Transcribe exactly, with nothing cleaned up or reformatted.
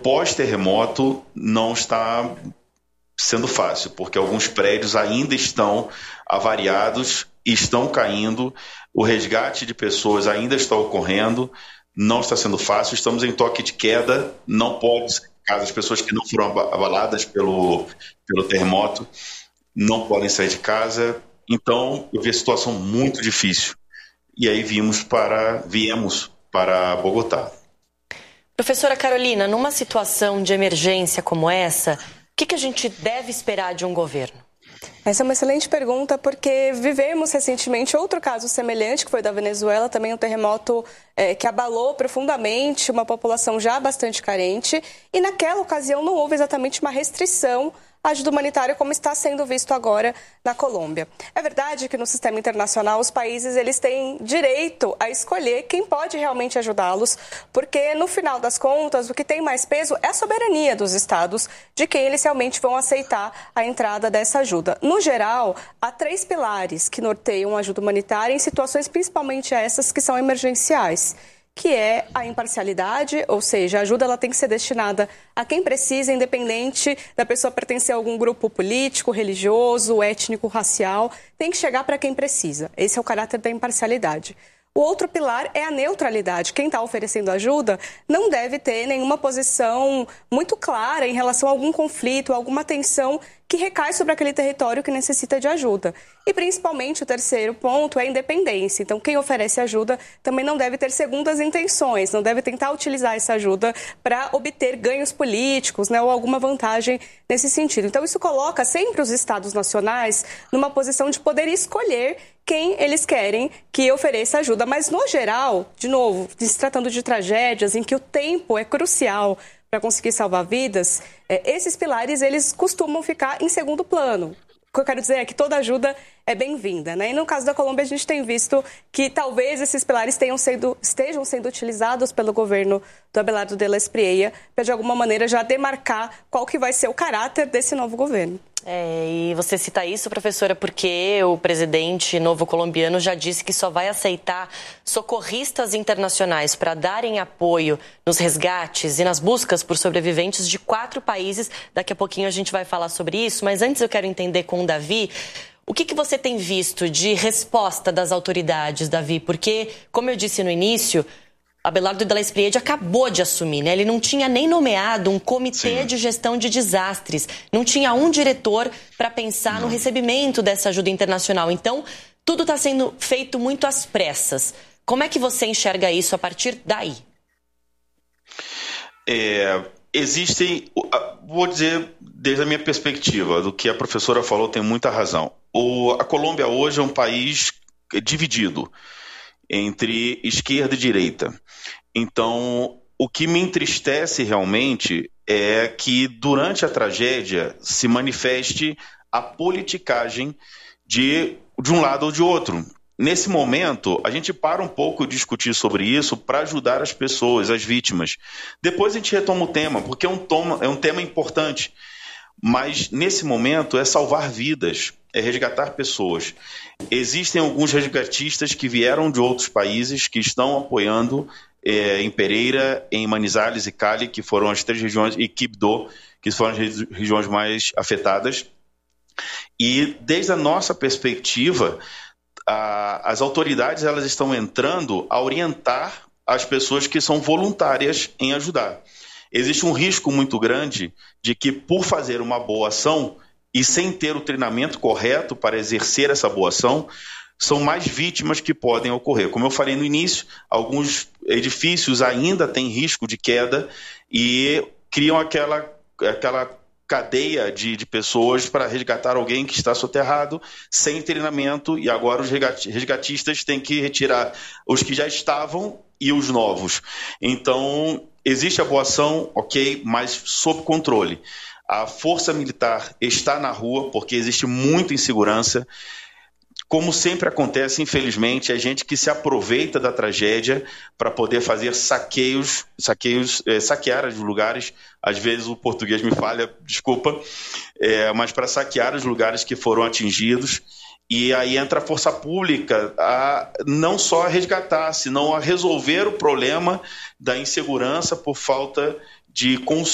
pós-terremoto não está sendo fácil, porque alguns prédios ainda estão avariados, estão caindo, o resgate de pessoas ainda está ocorrendo, não está sendo fácil, estamos em toque de queda, não pode ser caso as pessoas que não foram abaladas pelo, pelo terremoto não podem sair de casa, então eu vi a situação muito difícil, e aí vimos para, viemos para Bogotá. Professora Carolina, numa situação de emergência como essa, o que, que a gente deve esperar de um governo? Essa é uma excelente pergunta, porque vivemos recentemente outro caso semelhante, que foi da Venezuela, também um terremoto é, que abalou profundamente uma população já bastante carente, e naquela ocasião não houve exatamente uma restrição à ajuda humanitária como está sendo visto agora na Colômbia. É verdade que no sistema internacional os países eles têm direito a escolher quem pode realmente ajudá-los, porque no final das contas o que tem mais peso é a soberania dos estados de quem eles realmente vão aceitar a entrada dessa ajuda. No geral, há três pilares que norteiam a ajuda humanitária em situações principalmente essas que são emergenciais, que é a imparcialidade, ou seja, a ajuda ela tem que ser destinada a quem precisa, independente da pessoa pertencer a algum grupo político, religioso, étnico, racial, tem que chegar para quem precisa. Esse é o caráter da imparcialidade. O outro pilar é a neutralidade. Quem está oferecendo ajuda não deve ter nenhuma posição muito clara em relação a algum conflito, alguma tensão que recai sobre aquele território que necessita de ajuda. E, principalmente, o terceiro ponto é a independência. Então, quem oferece ajuda também não deve ter segundas intenções, não deve tentar utilizar essa ajuda para obter ganhos políticos, né, ou alguma vantagem nesse sentido. Então, isso coloca sempre os estados nacionais numa posição de poder escolher quem eles querem que ofereça ajuda. Mas, no geral, de novo, se tratando de tragédias em que o tempo é crucial para conseguir salvar vidas, é, esses pilares eles costumam ficar em segundo plano. O que eu quero dizer é que toda ajuda é bem-vinda, né? E no caso da Colômbia, a gente tem visto que talvez esses pilares tenham sido, estejam sendo utilizados pelo governo do Abelardo de la Espriella para, de alguma maneira, já demarcar qual que vai ser o caráter desse novo governo. É, e você cita isso, professora, porque o presidente novo colombiano já disse que só vai aceitar socorristas internacionais para darem apoio nos resgates e nas buscas por sobreviventes de quatro países. Daqui a pouquinho a gente vai falar sobre isso, mas antes eu quero entender com o Davi o que, que você tem visto de resposta das autoridades, Davi, porque, como eu disse no início, Abelardo de la Espriella acabou de assumir, né? Ele não tinha nem nomeado um comitê Sim. de gestão de desastres, não tinha um diretor para pensar não. no recebimento dessa ajuda internacional. Então, tudo está sendo feito muito às pressas. Como é que você enxerga isso a partir daí? É, existem, vou dizer, desde a minha perspectiva, do que a professora falou tem muita razão. O, a Colômbia hoje é um país dividido entre esquerda e direita. Então, o que me entristece realmente é que durante a tragédia se manifeste a politicagem de, de um lado ou de outro. Nesse momento, a gente para um pouco de discutir sobre isso para ajudar as pessoas, as vítimas. Depois a gente retoma o tema, porque é um, toma, é um tema importante. Mas, nesse momento, é salvar vidas, é resgatar pessoas. Existem alguns resgatistas que vieram de outros países que estão apoiando é, em Pereira, em Manizales e Cali, que foram as três regiões, e Quibdó, que foram as regiões mais afetadas. E, desde a nossa perspectiva, a, as autoridades elas estão entrando a orientar as pessoas que são voluntárias em ajudar. Existe um risco muito grande de que, por fazer uma boa ação e sem ter o treinamento correto para exercer essa boa ação, são mais vítimas que podem ocorrer. Como eu falei no início, alguns edifícios ainda têm risco de queda e criam aquela, aquela cadeia de, de pessoas para resgatar alguém que está soterrado sem treinamento, e agora os resgatistas têm que retirar os que já estavam e os novos. Então, existe a boa ação, ok, mas sob controle. A força militar está na rua porque existe muita insegurança. Como sempre acontece, infelizmente, é gente que se aproveita da tragédia para poder fazer saqueios, saqueios é, saquear os lugares. Às vezes o português me falha, desculpa, é, mas para saquear os lugares que foram atingidos. E aí entra a força pública a não só a resgatar, senão a resolver o problema da insegurança por falta de consciência